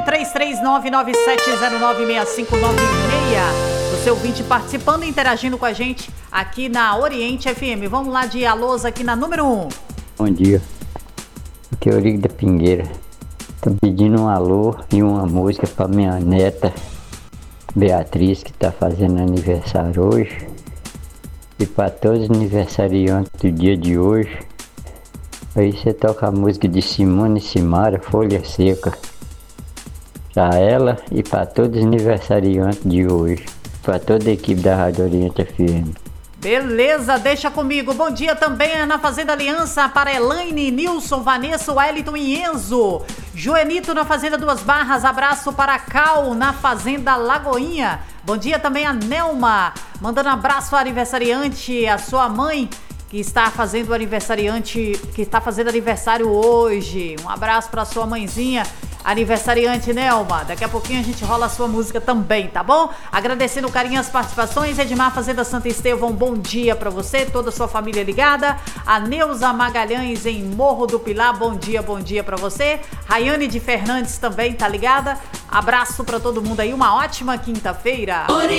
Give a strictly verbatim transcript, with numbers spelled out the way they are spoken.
três três nove nove sete zero nove seis cinco nove seis. Você ouvinte participando e interagindo com a gente aqui na Oriente F M. Vamos lá de alôs aqui na número um. Bom dia. Aqui é o Eurico da Pingueira. Tô pedindo um alô e uma música pra minha neta Beatriz, que tá fazendo aniversário hoje. E para todos os aniversariantes do dia de hoje. Aí você toca a música de Simone e Simara, Folha Seca. Para ela e para todos os aniversariantes de hoje. Para toda a equipe da Rádio Oriente F M. Beleza, deixa comigo. Bom dia também na Fazenda Aliança para Elaine, Nilson, Vanessa, Wellington e Enzo. Joenito na Fazenda Duas Barras. Abraço para Cal na Fazenda Lagoinha. Bom dia também a Nelma, mandando um abraço ao aniversariante, a sua mãe, que está fazendo aniversariante, que está fazendo aniversário hoje. Um abraço para sua mãezinha, aniversariante Nelma. Daqui a pouquinho a gente rola a sua música também, tá bom? Agradecendo o carinho as participações. Edmar Fazenda Santa Estevão, bom dia para você, toda a sua família ligada. A Neuza Magalhães em Morro do Pilar, bom dia, bom dia para você. Rayane de Fernandes também tá ligada. Abraço para todo mundo aí, uma ótima quinta-feira.